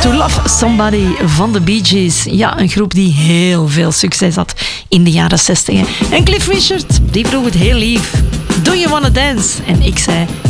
To Love Somebody van de Bee Gees. Ja, een groep die heel veel succes had in de jaren 60. En Cliff Richard, die vroeg het heel lief. Do you wanna dance? En ik zei,